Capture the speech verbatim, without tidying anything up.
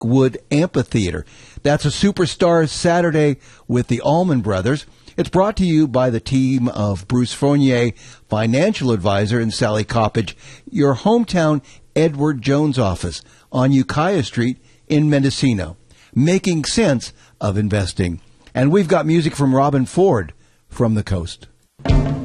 Lakewood Amphitheater. That's a Superstars Saturday with the Allman Brothers. It's brought to you by the team of Bruce Fournier, financial advisor, and Sally Coppage, your hometown Edward Jones office on Ukiah Street in Mendocino, making sense of investing. And we've got music from Robin Ford from the coast.